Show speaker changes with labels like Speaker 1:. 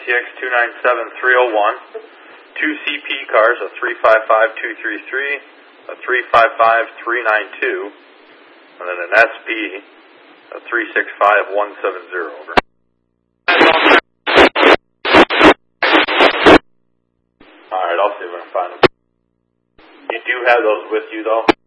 Speaker 1: ACX 297301, 2 CP cars, a 355233, a 355392, and then an SP, a 365170, over. Alright, I'll see if I can find them. You do have those with you, though?